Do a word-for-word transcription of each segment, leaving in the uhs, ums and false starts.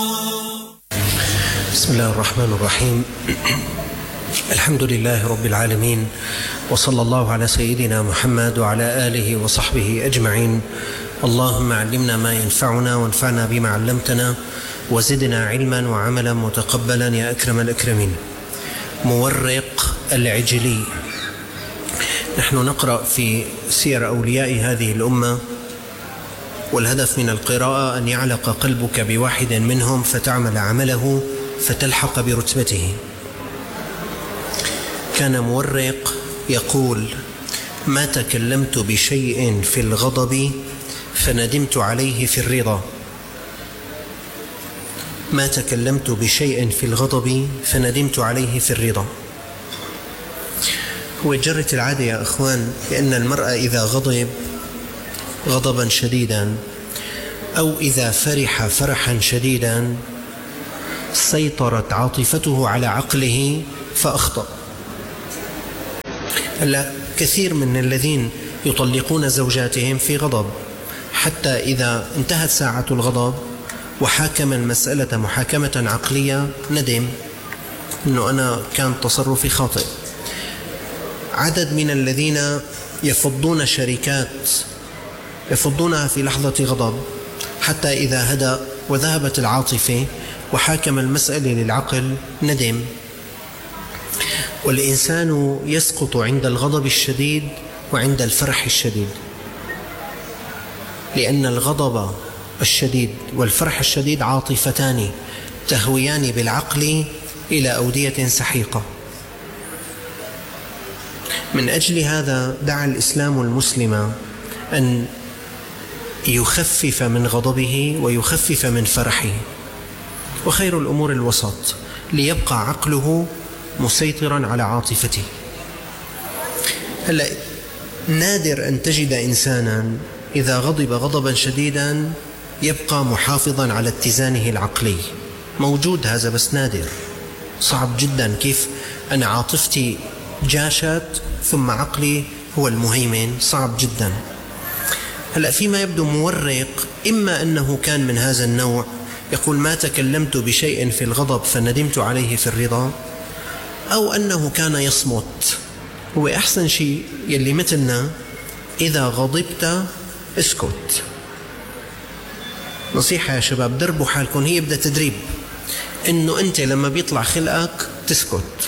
بسم الله الرحمن الرحيم. الحمد لله رب العالمين، وصلى الله على سيدنا محمد وعلى آله وصحبه أجمعين. اللهم علمنا ما ينفعنا وانفعنا بما علمتنا وزدنا علما وعملا متقبلا يا أكرم الأكرمين. مورق العجلي. نحن نقرأ في سير أولياء هذه الأمة، والهدف من القراءة أن يعلق قلبك بواحد منهم فتعمل عمله فتلحق برتبته. كان مورق يقول: ما تكلمت بشيء في الغضب فندمت عليه في الرضا. ما تكلمت بشيء في الغضب فندمت عليه في الرضا. هو جرة العادة يا أخوان بأن المرء إذا غضب غضبا شديدا أو إذا فرح فرحا شديدا سيطرت عاطفته على عقله فأخطأ. هلا كثير من الذين يطلقون زوجاتهم في غضب، حتى إذا انتهت ساعة الغضب وحاكم المسألة محاكمة عقلية ندم أنه أنا كان تصرفي خاطئ. عدد من الذين يفضون شركات يفضونها في لحظة غضب، حتى إذا هدأ وذهبت العاطفة وحاكم المسألة للعقل ندم. والإنسان يسقط عند الغضب الشديد وعند الفرح الشديد، لأن الغضب الشديد والفرح الشديد عاطفتان تهويان بالعقل إلى أودية سحيقة. من أجل هذا دعا الإسلام المسلم أن يخفف من غضبه ويخفف من فرحه، وخير الأمور الوسط ليبقى عقله مسيطرا على عاطفته. هلا نادر أن تجد إنسانا إذا غضب غضبا شديدا يبقى محافظا على اتزانه العقلي. موجود هذا بس نادر، صعب جدا. كيف أنا عاطفتي جاشت ثم عقلي هو المهيمن؟ صعب جدا. هلا فيما يبدو مورق إما أنه كان من هذا النوع، يقول: ما تكلمت بشيء في الغضب فندمت عليه في الرضا، أو أنه كان يصمت. هو أحسن شيء يلي مثلنا إذا غضبت اسكت. نصيحة يا شباب، دربوا حالكم، هي بدها تدريب، إنه أنت لما بيطلع خلقك تسكت.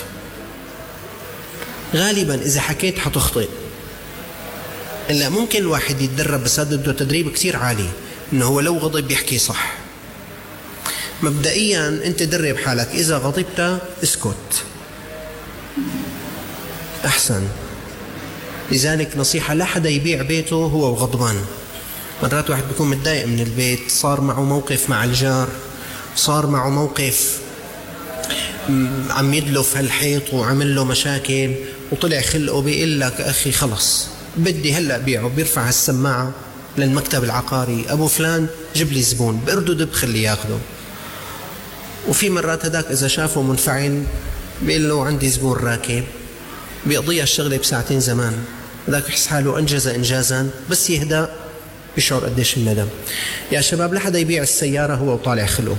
غالبا إذا حكيت حتخطئ. إلا ممكن الواحد يتدرب، بس هذا بده تدريب كتير عالي، إنه هو لو غضب يحكي صح. مبدئيا أنت درب حالك، إذا غضبت اسكت أحسن. لذلك نصيحة: لا حدا يبيع بيته هو وغضبان. مرات واحد بيكون متضايق من البيت، صار معه موقف مع الجار، صار معه موقف عم يدلف هالحيط وعمل له مشاكل وطلع خلقه، بيقول لك أخي خلص بدي هلأ بيعه، بيرفع السماعة للمكتب العقاري: أبو فلان جيب لي زبون، بأردد بخلي ياخده. وفي مرات هداك إذا شافه منفعل بيقول له عندي زبون راكب، بيقضيها الشغلة بساعتين زمان. هداك يحس حاله أنجز إنجازا، بس يهدأ بيشعر قديش الندم. يا شباب لا حدا يبيع السيارة هو وطالع خلقه.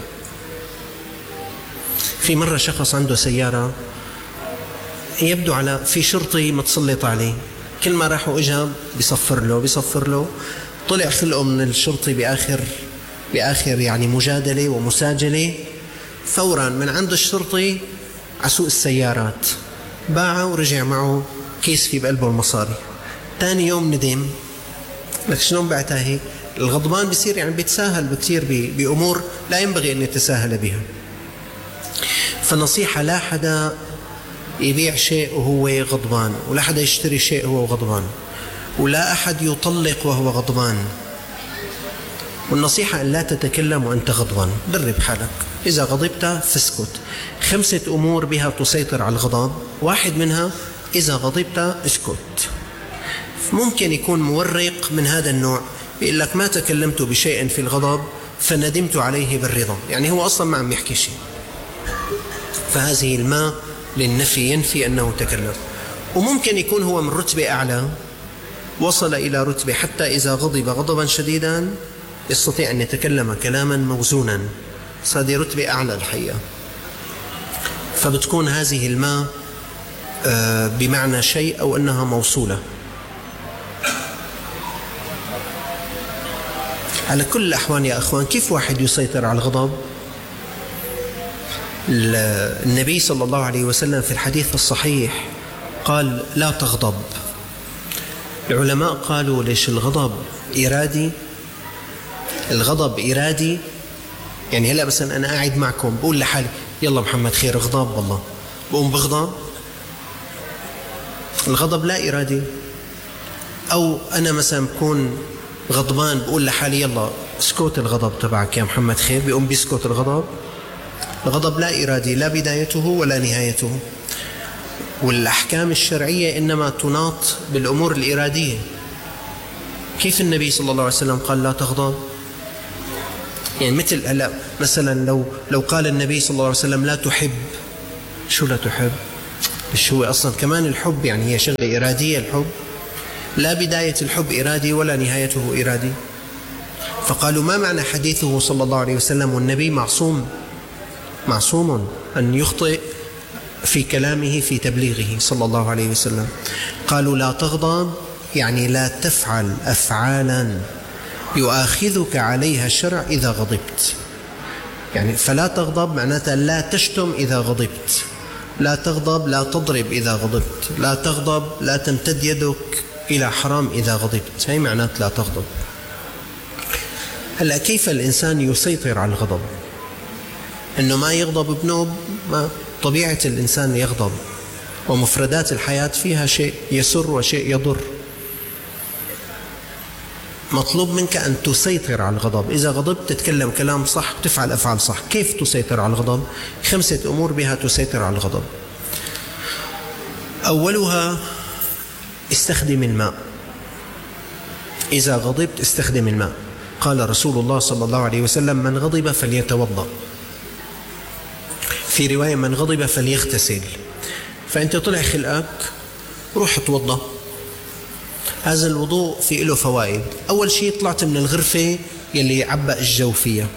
في مرة شخص عنده سيارة يبدو على في شرطي متسلط عليه، كل ما راح وإجا بيصفر له بيصفر له. طلع خلقه من الشرطي بآخر بآخر يعني مجادلة ومساجلة، فورا من عند الشرطي عسوق السيارات باعه ورجع معه كيس في بقلبه المصاري. تاني يوم ندم، لك شلون بعتها هيك؟ الغضبان بيصير يعني بيتساهل بكثير بأمور لا ينبغي أن يتساهل بها. فالنصيحة: لا حدا يبيع شيء وهو غضبان، ولا حدا يشتري شيء وهو غضبان، ولا أحد يطلق وهو غضبان. والنصيحة أن لا تتكلم وأنت غضبان. درب حالك، إذا غضبت فاسكت. خمسة أمور بها تسيطر على الغضب، واحد منها إذا غضبت اسكت. ممكن يكون مورق من هذا النوع، بيقول لك: ما تكلمت بشيء في الغضب فندمت عليه بالرضا، يعني هو أصلا ما عم يحكي شيء، فهذه الماء للنفي ينفي أنه تكلم. وممكن يكون هو من رتبة أعلى، وصل إلى رتبة حتى إذا غضب غضبا شديدا يستطيع أن يتكلم كلاما موزونا، هذه رتبة أعلى الحقيقة. فبتكون هذه الماء بمعنى شيء أو أنها موصولة. على كل الأحوال يا أخوان، كيف واحد يسيطر على الغضب؟ النبي صلى الله عليه وسلم في الحديث الصحيح قال لا تغضب. العلماء قالوا ليش الغضب إرادي؟ الغضب إرادي يعني هلأ مثلا أنا قاعد معكم بقول لحالي يلا محمد خير اغضب والله، بقوم بغضب. الغضب لا إرادي. أو أنا مثلا بكون غضبان بقول لحالي يلا اسكت الغضب تبعك يا محمد خير، بيقوم بيسكت الغضب. الغضب لا إرادي، لا بدايته ولا نهايته. والأحكام الشرعية إنما تناط بالأمور الإرادية. كيف النبي صلى الله عليه وسلم قال لا تغضب؟ يعني مثل هلا مثلا لو لو قال النبي صلى الله عليه وسلم لا تحب، شو لا تحب؟ مش هو أصلا كمان الحب يعني هي شغلة إرادية. الحب لا بداية الحب إرادي ولا نهايته إرادي. فقالوا ما معنى حديثه صلى الله عليه وسلم والنبي معصوم معصوم أن يخطئ في كلامه في تبليغه صلى الله عليه وسلم؟ قالوا لا تغضب يعني لا تفعل أفعالا يؤاخذك عليها الشرع إذا غضبت. يعني فلا تغضب معناتها لا تشتم إذا غضبت، لا تغضب لا تضرب إذا غضبت، لا تغضب لا تمتد يدك إلى حرام إذا غضبت. هي معنات لا تغضب. هلأ كيف الإنسان يسيطر على الغضب؟ إنه ما يغضب بنوب، ما طبيعة الإنسان يغضب، ومفردات الحياة فيها شيء يسر وشيء يضر. مطلوب منك أن تسيطر على الغضب. إذا غضبت تتكلم كلام صح، تفعل أفعال صح. كيف تسيطر على الغضب؟ خمسة أمور بها تسيطر على الغضب. أولها استخدم الماء. إذا غضبت استخدم الماء. قال رسول الله صلى الله عليه وسلم من غضب فليتوضأ، في رواية من غضب فليغتسل. فأنت طلع خلقك روح توضأ. هذا الوضوء في له فوائد. أول شيء طلعت من الغرفة يلي عبأ الجو فيها،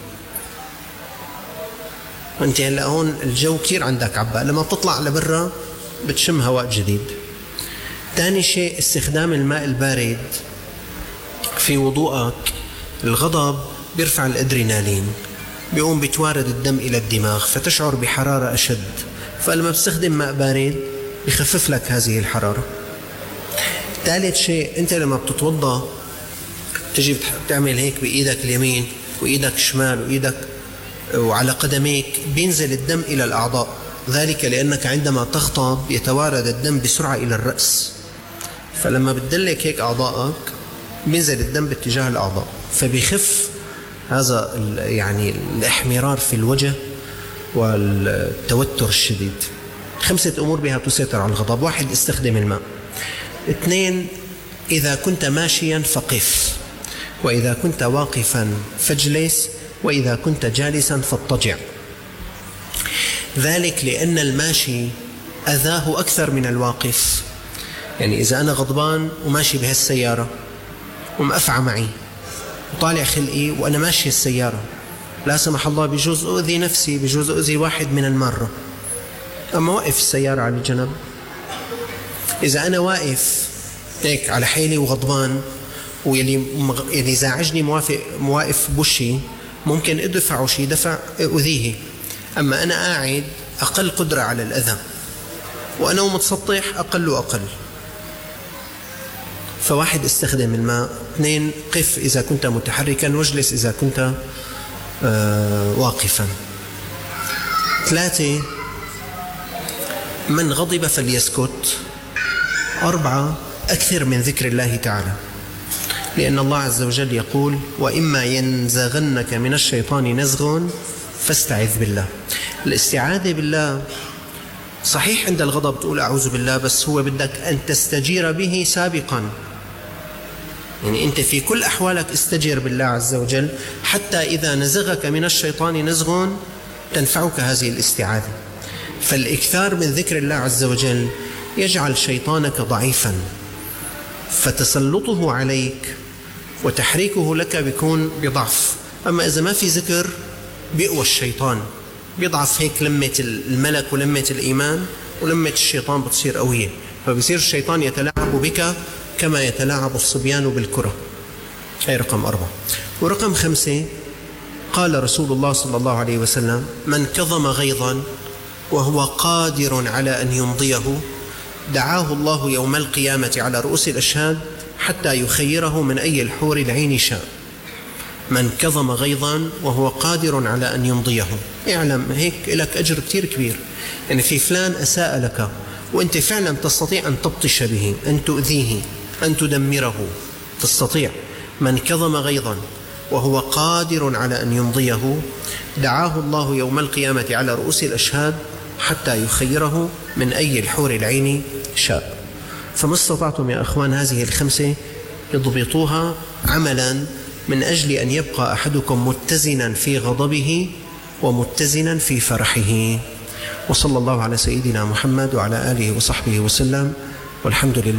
وانت هلا هون الجو كتير عندك عبأ، لما بتطلع لبرا بتشم هواء جديد. ثاني شيء استخدام الماء البارد في وضوءك. الغضب بيرفع الأدرينالين، بيقوم بتوارد الدم إلى الدماغ فتشعر بحرارة أشد، فلما بتستخدم ماء بارد بيخفف لك هذه الحرارة. ثالث شيء أنت لما بتتوضأ تجي بتعمل هيك بإيدك اليمين وإيدك الشمال وإيدك وعلى قدميك، بينزل الدم إلى الأعضاء. ذلك لأنك عندما تغضب يتوارد الدم بسرعة إلى الرأس، فلما بتدلك هيك أعضائك بينزل الدم باتجاه الأعضاء، فبيخف هذا يعني الاحمرار في الوجه والتوتر الشديد. خمسة أمور بها تسيطر على الغضب. واحد استخدم الماء. اثنين إذا كنت ماشيا فقف، وإذا كنت واقفا فاجلس، وإذا كنت جالسا فاضطجع. ذلك لأن الماشي أذاه أكثر من الواقف. يعني إذا أنا غضبان وماشي بهالسيارة ومأفعى معي وطالع خلقي وأنا ماشي السيارة، لا سمح الله بجوز أؤذي نفسي، بجوز أؤذي واحد من المرة. أما وقف السيارة على الجنب. إذا أنا واقف هيك على حيلي وغضبان ويلي يلي زاعجني موافق مواقف بوشي، ممكن أدفعه شي دفع أؤذيه. أما أنا قاعد أقل قدرة على الأذى، وأنا متسطح أقل وأقل. فواحد استخدم الماء. اثنين قف إذا كنت متحركا، واجلس إذا كنت آه واقفا. ثلاثة من غضب فليسكت. أربعة أكثر من ذكر الله تعالى، لأن الله عز وجل يقول وإما ينزغنك من الشيطان نزغ فاستعذ بالله. الاستعاذة بالله صحيح عند الغضب تقول أعوذ بالله، بس هو بدك أن تستجير به سابقا. يعني أنت في كل أحوالك استجير بالله عز وجل، حتى إذا نزغك من الشيطان نزغ تنفعك هذه الاستعاذة. فالإكثار من ذكر الله عز وجل يجعل شيطانك ضعيفا، فتسلطه عليك وتحريكه لك بيكون بضعف. أما إذا ما في ذكر بيقوى الشيطان، بيضعف هيك لمة الملك ولمة الإيمان، ولمة الشيطان بتصير قوية، فبصير الشيطان يتلاعب بك كما يتلاعب الصبيان بالكرة. هي رقم أربعة. ورقم خمسة، قال رسول الله صلى الله عليه وسلم: من كظم غيظا وهو قادر على أن يمضيه دعاه الله يوم القيامة على رؤوس الأشهاد حتى يخيره من أي الحور العين شاء. من كظم غيظا وهو قادر على أن يمضيه، اعلم هيك لك أجر كتير كبير. يعني في فلان أساء لك وأنت فعلا تستطيع أن تبطش به، أن تؤذيه، أن تدمره، تستطيع. من كظم غيظا وهو قادر على أن يمضيه دعاه الله يوم القيامة على رؤوس الأشهاد حتى يخيره من أي الحور العين شاء. فما استطعتم يا أخوان هذه الخمسة اضبطوها عملا من أجل أن يبقى أحدكم متزنا في غضبه ومتزنا في فرحه. وصلى الله على سيدنا محمد وعلى آله وصحبه وسلم، والحمد لله.